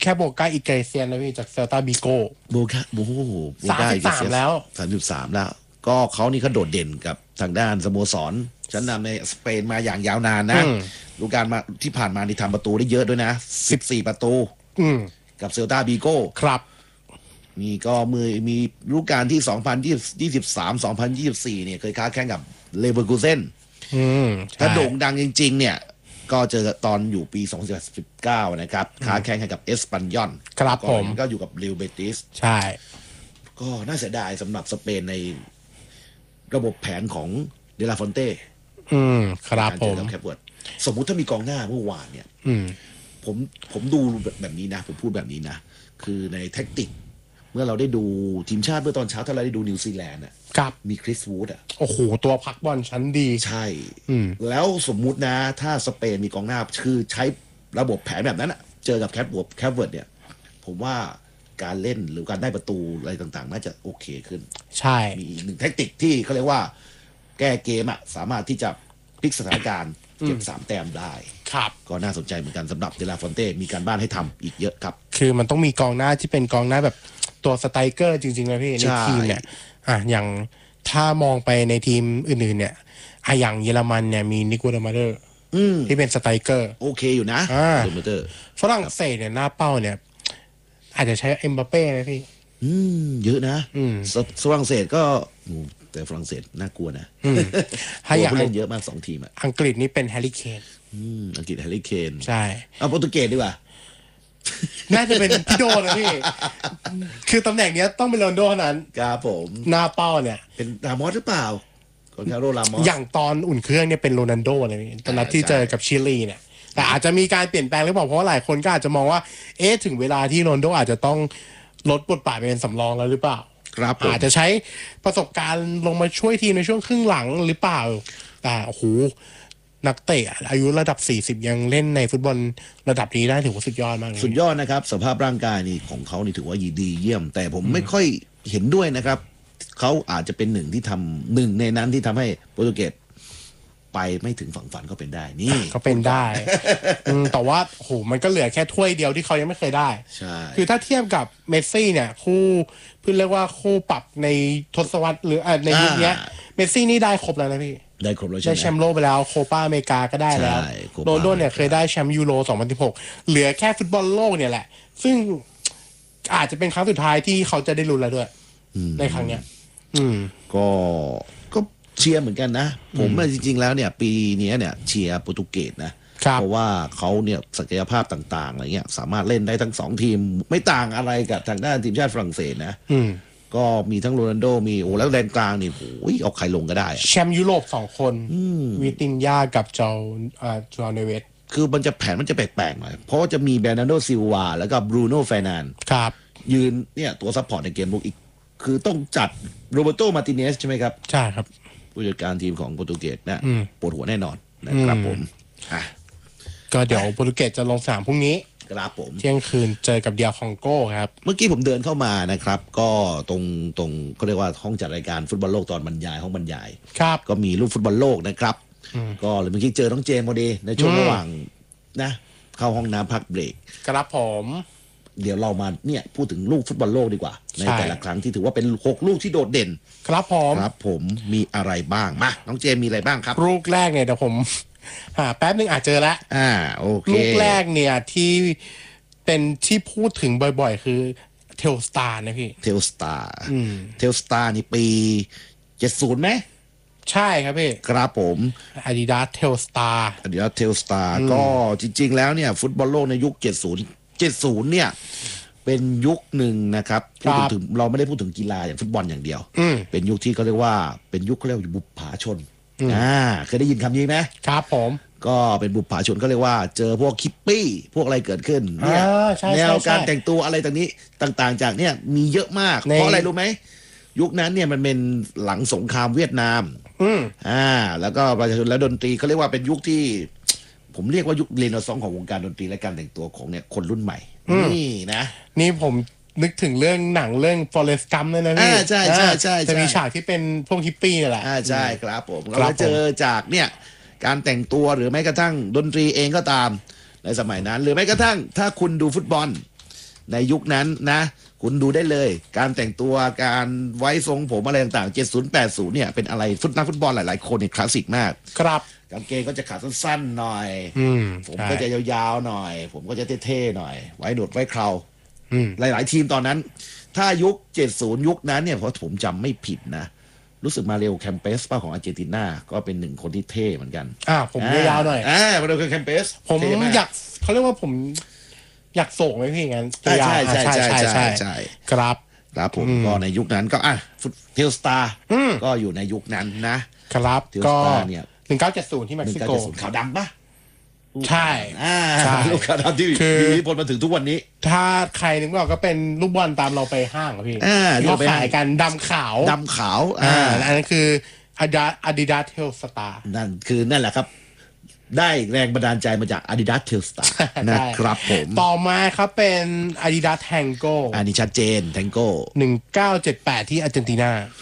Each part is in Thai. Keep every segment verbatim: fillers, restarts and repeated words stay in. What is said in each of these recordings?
ค่โบกาอิเกเซียนนะพี่จากเซลตาบิโกโบกาโอ้โหสามสิบสามแล้วสามสิบสามแล้วก็เขานี่เขาโดดเด่นกับทางด้านสโมสรชั้นนำในสเปนมาอย่างยาวนานนะฤดูกาลมาที่ผ่านมานี่ทำประตูได้เยอะด้วยนะสิบสี่ประตูกับเซลตาบิโกครับมีก็มือมีฤดูกาลที่สองพันยี่สิบสาม สองพันยี่สิบสี่เนี่ยเคยค้าแข่งกับเลเวอร์คูเซ่นถ้าโด่งดังจริงๆเนี่ยก็เจอตอนอยู่ปีสองพันสิบเก้านะครับค้าแข่งกับเอสปันยอนครับผมก็อยู่กับลิวเบติสใช่ก็น่าเสียดายสำหรับสเปนในระบบแผนของเดลาฟอนเต้อืมครับผมแคปเวิร์ดสมมุติถ้ามีกองหน้าเมื่อวานเนี่ยผมผมดูแบบนี้นะผมพูดแบบนี้นะคือในแท็กติกเมื่อเราได้ดูทีมชาติเมื่อตอนเช้าถ้าเราได้ดูนิวซีแลนด์อ่ะมีคริสวูดอ่ะโอ้โหตัวพักบอลชั้นดีใช่แล้วสมมุตินะถ้าสเปนมีกองหน้าคือใช้ระบบแผนแบบนั้นอ่ะเจอกับแคปบวกแคปเวิร์ดเนี่ยผมว่าการเล่นหรือการได้ประตูอะไรต่างๆน่าจะโอเคขึ้นใช่มีอีกหนึ่งแท็กติกที่เขาเรียกว่าแก้เกมอ่ะสามารถที่จะพลิกสถานการณ์เก็บสามแต้มได้ครับก็น่าสนใจเหมือนกันสำหรับเดลาฟอนเต้มีการบ้านให้ทำอีกเยอะครับคือมันต้องมีกองหน้าที่เป็นกองหน้าแบบตัวสไตรเกอร์จริงๆนะพี่ในทีมเนี่ยอ่ะอย่างถ้ามองไปในทีมอื่นๆเนี่ยอ่ะอย่างเยอรมันเนี่ยมีนิโคล มาเดอร์ที่เป็นสไตรเกอร์โอเคอยู่นะมาเดอร์ฝรั่งเศสเนี่ยหน้าเป้าเนี่ยอาจจะใช้เอ็มบัปเป้ไหมพี่อืมเยอะนะฝรั่งเศสก็แต่ฝรั่งเศสน่ากลัวนะถ้าอยากเล่นเยอะมากสองทีมอ่ะอังกฤษนี่เป็นแฮร์รี่เคนอังกฤษแฮร์รี่เคนใช่เอาโปรตุเกสดีกว่าน่าจะเป็นพี่โดนะพี่คือตำแหน่งนี้ต้องเป็นโรนโดเท่านั้นครับผมหน้าเป้าเนี่ยเป็นรามอสหรือเปล่าคอนคาโรรามอสอย่างตอนอุ่นเครื่องเนี่ยเป็นโรนัลโดเลยตอนนัดที่เจอกับชิลีเนี่ยแต่อาจจะมีการเปลี่ยนแปลงหรือเปล่าเพราะว่าหลายคนก็อาจจะมองว่าเอ๊ะถึงเวลาที่โรนัลโดอาจจะต้องลดบทบาทเป็นสำรองแล้วหรือเปล่าครับอาจจะใช้ประสบการณ์ลงมาช่วยทีมในช่วงครึ่งหลังหรือเปล่าแต่โอ้โหนักเตะอายุระดับสี่สิบยังเล่นในฟุตบอลระดับนี้ได้ถือว่าสุดยอดมากสุดยอดนะครับสภาพร่างกายนี่ของเขานี่ถือว่าดีเยี่ยมแต่ผมไม่ค่อยเห็นด้วยนะครับเขาอาจจะเป็นหนึ่งที่ทำหนึ่งในนั้นที่ทำให้โปรตุเกสไปไม่ถึงฝั่งฝันก็เป็นได้นี่ก็เป็นได้แต่ว่าโหมันก็เหลือแค่ถ้วยเดียวที่เขายังไม่เคยได้ใช่คือถ้าเทียบกับเมสซี่เนี่ยคู่เพื่อเรียกว่าคู่ปรับในทศวรรษหรือในยุคนี้เมสซี่นี่ได้ครบแล้วนะพี่ได้ครบแล้วใช่ไหมได้แชมป์โลกไปแล้วโคปาอเมริกาก็ได้แล้วโรนัลโดเนี่ยเคยได้แชมป์ยูโรสองพันสิบหกเหลือแค่ฟุตบอลโลกเนี่ยแหละซึ่งอาจจะเป็นครั้งสุดท้ายที่เขาจะได้ลุ้นแล้วด้วยในครั้งเนี้ยก็ก็เชียร์เหมือนกันนะผมจริงๆแล้วเนี่ยปีนี้เนี่ยเชียร์โปรตุเกสนะเพราะว่าเขาเนี่ยศักยภาพต่างๆอะไรเงี้ยสามารถเล่นได้ทั้งสองทีมไม่ต่างอะไรกับทางด้านทีมชาติฝรั่งเศสนะก็มีทั้งโรนัลโดมีโอ้แล้วแดนกลางนี่โอ้ยเอาใครลงก็ได้แชมป์ยุโรปสองคนวิตินยากับเจ้าอ่าจอเนเวสคือมันจะแผนมันจะแปลกๆหน่อยเพราะจะมีเบร์นาร์โดซิลวาแล้วก็บรูโน่เฟร์นันด์ครับยืนเนี่ยตัวซัพพอร์ตในเกมบุกอีกคือต้องจัดโรเบโตมาร์ติเนสใช่ไหมครับใช่ครับผู้จัดการทีมของโปรตุเกสนะปวดหัวแน่นอนนะครับผมก็เดี๋ยวโปรตุเกสจะลงสนามพรุ่งนี้ครับผมเที่ยงคืนเจอกับเดียคองโก้ครับเมื่อกี้ผมเดินเข้ามานะครับก็ตรงตรงเขาเรียกว่าห้องจัดรายการฟุตบอลโลกตอนบรรยายห้องบรรยายครับก็มีรูปฟุตบอลโลกนะครับก็เลยเมื่อกี้เจอน้องเจมส์พอดีในช่วงระหว่างนะเข้าห้องน้ำพักเบรกครับผมเดี๋ยวเรามาเนี่ยพูดถึงลูกฟุตบอลโลกดีกว่าในแต่ละครั้งที่ถือว่าเป็นหกลูกที่โดดเด่นครับผมครับผมมีอะไรบ้างมาน้องเจมมีอะไรบ้างครับลูกแรกเนี่ยเดี๋ยวผมหาแป๊บนึงอาจเจอแล้วอ่าโอเคลูกแรกเนี่ยที่เป็นที่พูดถึงบ่อยๆคือเทลสตาร์นะพี่เทลสตาร์เทลสตาร์นี่ปีเจ็ดสิบไหมใช่ครับพี่ครับผม Adidas Telstar Adidas Telstar ก็จริงๆแล้วเนี่ยฟุตบอลโลกในยุคเจ็ดสิบ เจ็ดสิบเนี่ยเป็นยุคหนึ่งนะครับพูดถึงเราไม่ได้พูดถึงกีฬาอย่างฟุตบอลอย่างเดียวเป็นยุคที่เขาเรียกว่าเป็นยุคเขาเรียกว่าบุปผาชนอ่าเคยได้ยินคำนี้ไหมครับผมก็เป็นบุปผาชนก็เรียกว่าเจอพวกคิปปี้พวกอะไรเกิดขึ้นเนี่ยแนวการแต่งตัวอะไรต่างนี้ต่างๆจากเนี่ยมีเยอะมากเพราะอะไรรู้ไหมยุคนั้นเนี่ยมันเป็นหลังสงครามเวียดนามอ่าแล้วก็ประชาชนและดนตรีเขาเรียกว่าเป็นยุคที่ผมเรียกว่ายุคเรเนซองส์ของวงการดนตรีและการแต่งตัวของเนี่ยคนรุ่นใหม่นี่นะนี่ผมนึกถึงเรื่องหนังเรื่อง Forrest Gump เลยนะพี่ใช่ใช่ใช่จะมีฉากที่เป็นพวกฮิปปี้นี่แหละอ่าใช่ครับผมเราเจอจากเนี่ยการแต่งตัวหรือแม้กระทั่งดนตรีเองก็ตามในสมัยนั้นหรือแม้กระทั่งถ้าคุณดูฟุตบอลในยุคนั้นนะคุณดูได้เลยการแต่งตัวการไว้ทรงผมอะไรต่างๆเจ็ดสิบ แปดสิบเนี่ยเป็นอะไรฟุตนักฟุตบอลหลายๆคนเนี่ยคลาสสิกมากครับกางเกงก็จะขาสั้นๆหน่อยผมก็จะยาวๆหน่อยผมก็จะเท่ๆหน่อยไว้หนวดไว้เคราหลายๆทีมตอนนั้นถ้ายุคเจ็ดสิบยุคนั้นเนี่ยเพราะผมจำไม่ผิดนะรู้สึกมาเรลแคมเปสป้าของอาร์เจนตินาก็เป็นหนึ่งคนที่เท่เหมือนกันอ่าผมยาวๆหน่อยอ่ามาเรลแคมเปสผมอยากเขาเรียกว่าผมอยากส่งไหมพี่งั้นใช่ใช่ใช่ใช่ใช่ใช่ครับครับผมก็ในยุคนั้นก็อ่ะเทลสตาร์ก็อยู่ในยุคนั้นนะครับก็เนี่ยหนึ่งเก้าเจ็ดศูนย์ที่เม็กซิโกขาวดำปะใช่ใช่ลูกขาวดำที่มีอิทธิพลมาถึงทุกวันนี้ถ้าใครนึกไม่ออกก็เป็นลูกบอลตามเราไปห้างครับพี่ที่เขาขายกันดำขาวดำขาวอ่าอันนั้นคืออาดิดาสเทลสตาร์นั่นคือนั่นแหละครับได้แรงบันดาลใจมาจาก Adidas Telstar นะครับผมต่อมาครับเป็น Adidas Tango อันนี้ชัดเจน Tango หนึ่งเก้าเจ็ดแปดที่อาร์เจนตินา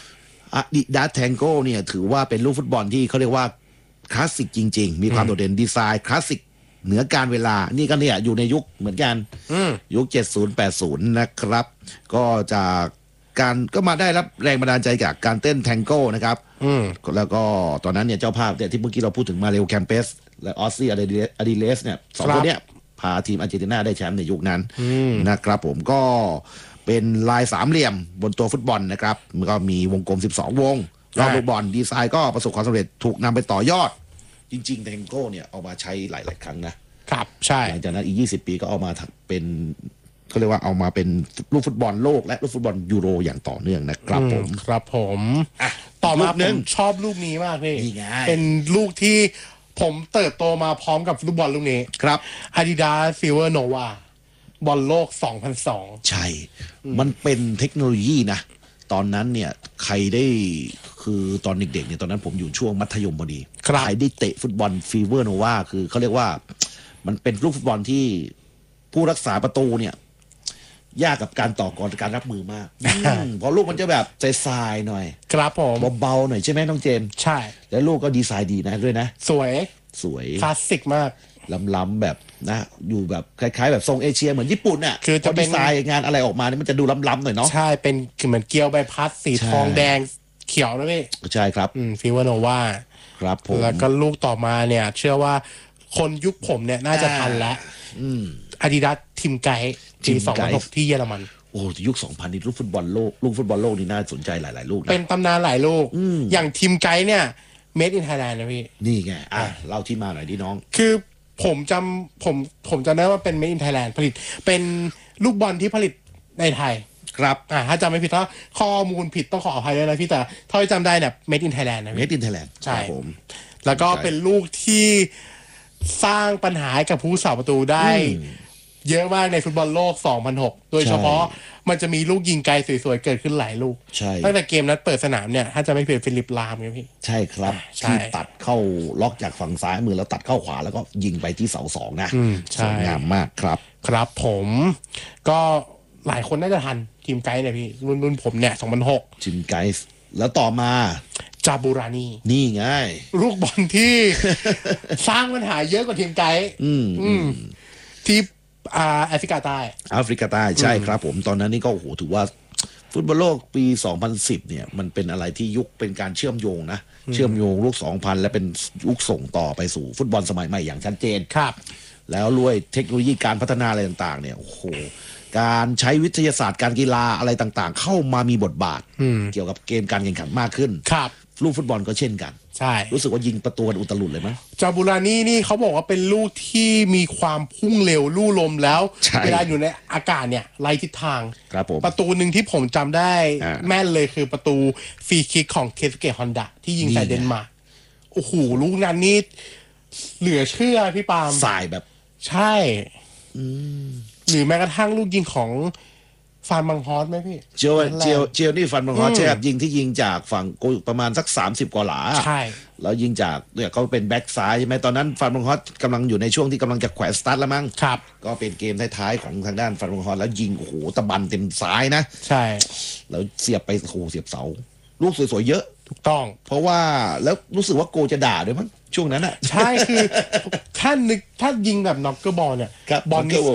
Adidas Tango เนี่ยถือว่าเป็นลูกฟุตบอลที่เขาเรียกว่าคลาสสิกจริงๆมีความโดดเด่นดีไซน์คลาสสิกเหนือการเวลานี่ก็เนี่ยอยู่ในยุคเหมือนกันยุคเจ็ดสิบ แปดสิบนะครับก็จากการก็มาได้รับแรงบันดาลใจจากการเต้นแทงโก้นะครับแล้วก็ตอนนั้นเนี่ยเจ้าภาพเนี่ยที่เมื่อกี้เราพูดถึงมาเรลแคมเปสและออสซี่อาดิเลสเนี่ยสองคนเนี้ยพาทีมอาร์เจนตินาได้แชมป์ในยุคนั้นนะครับผมก็เป็นลายสามเหลี่ยมบนตัวฟุตบอลนะครับมันก็มีวงกลมสิบสองวงรอบลูกบอลดีไซน์ก็ประสบความสำเร็จถูกนำไปต่อยอดจริงๆแทงโก้เนี่ยเอามาใช้หลายๆครั้งนะครับใช่หลังจากนั้นอีกยี่สิบปีก็เอามาเป็นเขาเรียกว่าเอามาเป็นลูกฟุตบอลโลกและลูกฟุตบอลยูโรอย่างต่อเนื่องนะครับผมครับผมต่อมาผมชอบลูกนี้มากพี่เป็นลูกที่ผมเติบโตมาพร้อมกับลูกบอลลูกนี้ครับ Adidas Silver Nova บอลโลกสองพันสองใช่มันเป็นเทคโนโลยีนะตอนนั้นเนี่ยใครได้คือตอนเด็กๆเนี่ยตอนนั้นผมอยู่ช่วงมัธยมพอดีใครได้เตะฟุตบอลฟีเวอร์โนวาคือเขาเรียกว่ามันเป็นลูกฟุตบอลที่ผู้รักษาประตูเนี่ยยากกับการต่อกรการรับมือมากเพราะลูกมันจะแบบใจทรายหน่อยครับผมเบาๆหน่อยใช่ไหมน้องเจนใช่แล้วลูกก็ดีไซน์ดีนะด้วยนะสวยสวยคลาสสิกมากล้ำๆแบบนะอยู่แบบคล้ายๆแบบทรงเอเชียเหมือนญี่ปุ่นน่ะคือจะเป็นดีไซน์งานอะไรออกมานี่มันจะดูล้ำๆหน่อยเนาะใช่เป็นเหมือนเกลียวใบพัดสีทองแดงเขียวนะพี่ใช่ครับฟีเวอร์โนวาครับผมแล้วก็ลูกต่อมาเนี่ยเชื่อว่าคนยุคผมเนี่ยน่าจะทันแล้วอาดิดาสทีมไกด์ปีสองพันหกที่เยอรมันโอ้ยุคสองพันนี่ลูกฟุตบอลโลกลูกฟุตบอลโลกนี่น่าสนใจหลายๆลูกนะเป็นตำนานหลายลูกอย่างทีมไกด์เนี่ย Made in Thailand นะพี่นี่ไงอ่ะเล่าที่มาหน่อยดิน้องคือผมจำผมผมจำได้ว่าเป็น Made in Thailand ผลิตเป็นลูกบอลที่ผลิตในไทยครับอ่าถ้าจำไม่ผิดถ้าข้อมูลผิดต้องขออภัยด้วยนะพี่แต่เท่าที่จำได้เนี่ย Made in Thailand นะ Made in Thailand ใช่ผมแล้วก็เป็นลูกที่สร้างปัญหากับผู้สาประตูได้เยอะมากในฟุตบอลโลกสองพันหกโดยเฉพาะมันจะมีลูกยิงไกลสวยๆเกิดขึ้นหลายลูกตั้งแต่เกมนั้นเปิดสนามเนี่ยถ้าจะไม่ผิดฟิลิปลามไงพี่ใช่ครับที่ตัดเข้าล็อกจากฝั่งซ้ายมือแล้วตัดเข้าขวาแล้วก็ยิงไปที่เสาสองนะสวยงามมากครับครับผมก็หลายคนน่าจะทันทีมไกด์เนี่ยพี่รุ่นรุ่นผมเนี่ยสองพันหกทีมไกด์แล้วต่อมาจาบูรานีนี่ไงลูกบอลที่สร้างปัญหาเยอะกว่าทีมไกด์ที่แอฟริกาใต้แอฟริกาใต้ใช่ครับผมตอนนั้นนี่ก็โอ้โหถือว่าฟุตบอลโลกปีสองพันสิบเนี่ยมันเป็นอะไรที่ยุคเป็นการเชื่อมโยงนะเชื่อมโยงลูกสองพันและเป็นยุคส่งต่อไปสู่ฟุตบอลสมัยใหม่อย่างชัดเจนครับแล้วด้วยเทคโนโลยีการพัฒนาอะไรต่างๆเนี่ยโอ้โหการใช้วิทยาศาสตร์การกีฬาอะไรต่างๆเข้ามามีบทบาทเกี่ยวกับเกมการแข่งขันมากขึ้นครับลูกฟุตบอลก็เช่นกันใช่รู้สึกว่ายิงประตูกันอุตลุดเลยมั้ยจาบูรานีนี่เขาบอกว่าเป็นลูกที่มีความพุ่งเร็วลู่ลมแล้วเวลาอยู่ในอากาศเนี่ยไล่ทิศทางครับผมประตูหนึ่งที่ผมจำได้แม่นเลยคือประตูฟรีคิกของเคสเกะฮอนดะที่ยิงใส่เดนมาร์กโอ้โหลูกนั้นนี่เหลือเชื่อพี่ปาล์มสายแบบใช่หรือแม้กระทั่งลูกยิงของฟันบังฮอสไหมพี่เจียวเจียวเจียวนี่ฟันบังฮอสใช่ครับยิงที่ยิงจากฝั่งกูประมาณสักสามสิบกว่าหลาใช่แล้วยิงจากเนี่ยเขาเป็นแบ็กซ้ายใช่ไหมตอนนั้นฟันบังฮอสกำลังอยู่ในช่วงที่กำลังจะแขวนสตาร์ทแล้วมั้งครับก็เป็นเกมท้ายๆของทางด้านฟันบังฮอสแล้วยิงโอ้โหตะบันเต็มซ้ายนะใช่แล้วเสียบไปโอ้โหเสียบเสาลูกสวยๆเยอะถูกต้องเพราะว่าแล้วรู้สึกว่าโกจะด่าด้วยมั้งช่วงนั้นอ่ะใช่คือถ้านึกถ้ายิงแบบน็อกเกอร์บอลเนี่ยบอลนี่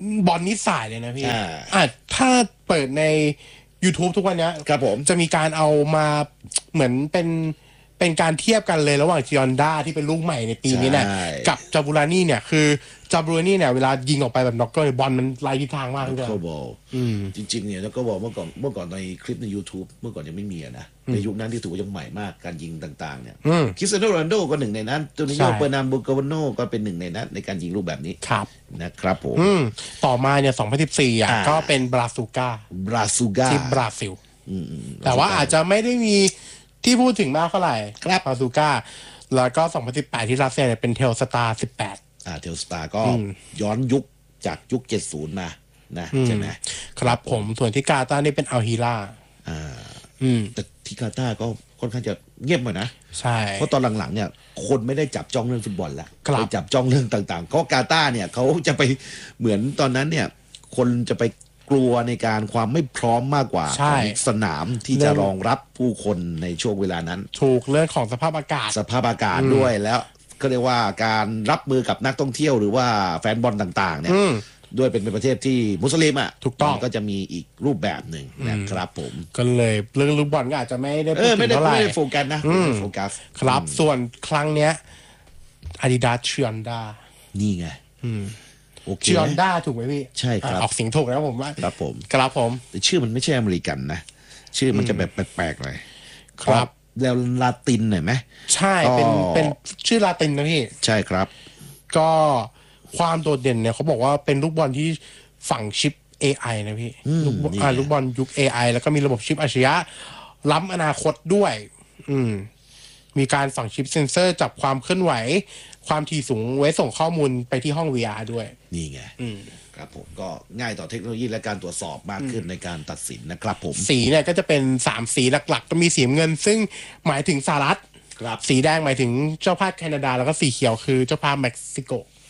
บอลนิสัยเลยนะพี่อ่ะถ้าเปิดใน YouTube ทุกวันนี้ครับผมจะมีการเอามาเหมือนเป็นเป็นการเทียบกันเลยระหว่างจิออนด้าที่เป็นลูกใหม่ในปีนี้เนี่ยกับจาบูรานี่เนี่ยคือจาบูรานี่เนี่ยเวลายิงออกไปแบบน็อกเกอร์บอลมันไล่ทิศทางมากเลยน็อกเกอร์บอลจริงๆเนี่ยน็อกเกอร์บอลเมื่อก่อนเมื่อก่อนในคลิปใน YouTube เมื่อก่อนยังไม่มีนะในยุคนั้นที่ถือว่ายังใหม่มากการยิงต่างๆเนี่ยคริสเตียโนโรนัลโดก็หนึ่งในนั้นโจนิโญ่เปอร์นัมบูกาโวโนก็เป็นหนึ่งในนั้นในการยิงลูกแบบนี้นะครับผมต่อมาเนี่ยสองพันสิบสี่อ่ะก็เป็นบราซูก้าบราซูก้าที่บราซิลแต่ว่าอาจจะไม่ได้มีที่พูดถึงมากเท่าไหร่ครับบราซูก้าแล้วก็สองพันสิบแปดที่รัสเซียเนี่ยเป็นเทลสตาร์สิบแปดอ่าเทลสตาร์ก็ย้อนยุคจากยุคเจ็ดสิบมานะใช่ไหมครับผมส่วนที่กาตาร์นี่เป็นอัลฮิล่าอ่าแต่ที่กาตาร์ก็ค่อนข้างจะเงียบหน่อยนะใช่เพราะตอนหลังๆเนี่ยคนไม่ได้จับจ้องเรื่องฟุตบอลแล้วไปจับจ้องเรื่องต่างๆก็กาตาร์เนี่ยเขาจะไปเหมือนตอนนั้นเนี่ยคนจะไปกลัวในการความไม่พร้อมมากกว่าของสนามที่จะรองรับผู้คนในช่วงเวลานั้นถูกเรื่องของสภาพอากาศสภาพอากาศด้วยแล้วก็เรียกว่าการรับมือกับนักท่องเที่ยวหรือว่าแฟนบอลต่างๆเนี่ยด้วยเป็นประเทศที่มุสลิมอ่ะถูกต้องก็จะมีอีกรูปแบบหนึ่งนะครับผมก็เลยเรื่องลูกบอลก็อาจจะไม่ได้พูดถึงเท่าไหร่ไม่ได้โฟกัสนะโฟกัสครับส่วนครั้งเนี้ยอาดิดาสชิออนดานี่ไงชิออนด้าถูกไหมพี่ใช่ครับออกเสียงถูกนะผมว่าครับผมครับผมแต่ชื่อมันไม่ใช่อเมริกันนะชื่อมันจะแบบแปลกๆเลยครับแล้วลาตินหน่อยไหมใช่เป็นเป็นชื่อลาตินนะพี่ใช่ครับก็ความโดดเด่นเนี่ยเขาบอกว่าเป็นลูกบอลที่ฝังชิป เอ ไอ นะพี่ลูกอ่าลูกบอลยุค เอ ไอ แล้วก็มีระบบชิปอัจฉริยะล้ำอนาคตด้วยอืมมีการฝังชิปเซ็นเซอร์จับความเคลื่อนไหวความถี่สูงไว้ส่งข้อมูลไปที่ห้อง วี อาร์ ด้วยนี่ไงครับผมก็ง่ายต่อเทคโนโลยีและการตรวจสอบมากขึ้นในการตัดสินนะครับผมสีเนี่ยก็จะเป็นสามสีหลักๆก็มีสีเงินซึ่งหมายถึงสหรัฐครับสีแดงหมายถึงเจ้าภาพแคนาดาแล้วก็สีเขียวคือเจ้าภาพเม็กซิโก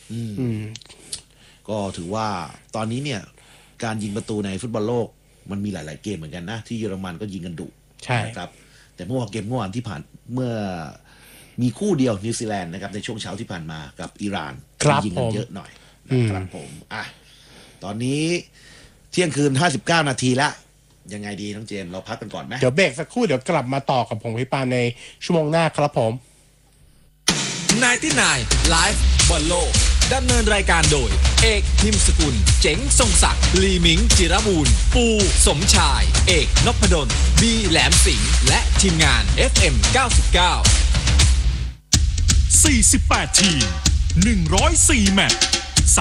ก็ถือว่าตอนนี้เนี่ยการยิงประตูในฟุตบอลโลกมันมีหลายๆเกมเหมือนกันนะที่เยอรมันก็ยิงกันดุใช่ครับแต่เมื่อวานเกมเมื่อวานที่ผ่านเมื่อมีคู่เดียวนิวซีแลนด์นะครับในช่วงเช้าที่ผ่านมากับอิหร่านยิงกันเยอะหน่อยนะครับผมอ่ะตอนนี้เที่ยงคืนห้าสิบเก้านาทีละยังไงดีน้องเจมส์เราพักกันก่อนไหมเดี๋ยวเบรกสักครู่เดี๋ยวกลับมาต่อกับผมพี่ปานในชั่วโมงหน้าครับผมนายที่นายไลฟ์บอลโลกดำเนินรายการโดยเอกพิมพ์สกุลเจ๋งทรงศักดิ์ลีมิงจิรบูรณ์ปูสมชายเอกนพดลบีแหลมสิงห์และทีมงาน เอฟ เอ็ม เก้าสิบเก้าสี่สิบแปด ทีมหนึ่งร้อยสี่แมตช์